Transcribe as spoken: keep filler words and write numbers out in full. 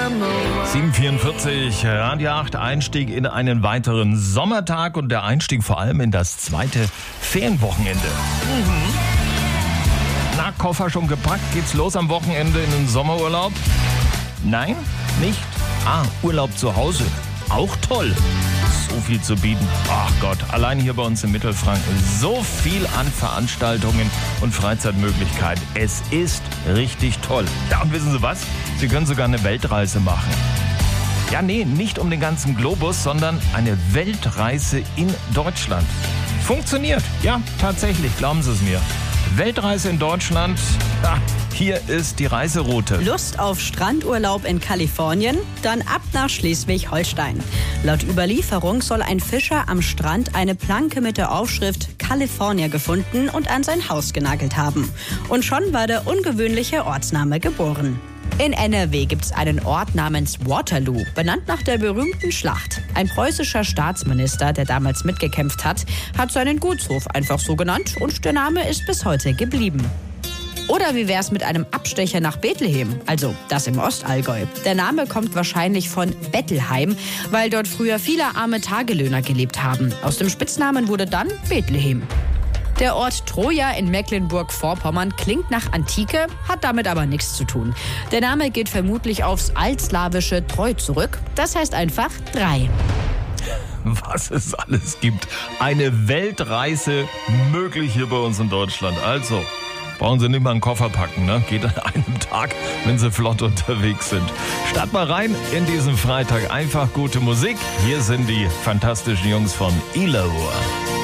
sieben Uhr vierundvierzig, Radio acht, Einstieg in einen weiteren Sommertag und der Einstieg vor allem in das zweite Ferienwochenende. Mhm. Na, Koffer schon gepackt, geht's los am Wochenende in den Sommerurlaub? Nein, nicht? Ah, Urlaub zu Hause, auch toll. So viel zu bieten. Ach Gott, allein hier bei uns in Mittelfranken so viel an Veranstaltungen und Freizeitmöglichkeiten. Es ist richtig toll. Ja, und wissen Sie was? Sie können sogar eine Weltreise machen. Ja, nee, nicht um den ganzen Globus, sondern eine Weltreise in Deutschland. Funktioniert, ja, tatsächlich, glauben Sie es mir. Weltreise in Deutschland, ja, hier ist die Reiseroute. Lust auf Strandurlaub in Kalifornien? Dann ab nach Schleswig-Holstein. Laut Überlieferung soll ein Fischer am Strand eine Planke mit der Aufschrift California gefunden und an sein Haus genagelt haben. Und schon war der ungewöhnliche Ortsname geboren. In N R W gibt es einen Ort namens Waterloo, benannt nach der berühmten Schlacht. Ein preußischer Staatsminister, der damals mitgekämpft hat, hat seinen Gutshof einfach so genannt und der Name ist bis heute geblieben. Oder wie wär's mit einem Abstecher nach Bethlehem, also das im Ostallgäu. Der Name kommt wahrscheinlich von Bettelheim, weil dort früher viele arme Tagelöhner gelebt haben. Aus dem Spitznamen wurde dann Bethlehem. Der Ort Troja in Mecklenburg-Vorpommern klingt nach Antike, hat damit aber nichts zu tun. Der Name geht vermutlich aufs altslawische Treu zurück. Das heißt einfach drei. Was es alles gibt. Eine Weltreise möglich hier bei uns in Deutschland. Also, brauchen Sie nicht mal einen Koffer packen, ne? Geht an einem Tag, wenn Sie flott unterwegs sind. Start mal rein in diesen Freitag. Einfach gute Musik. Hier sind die fantastischen Jungs von E L O.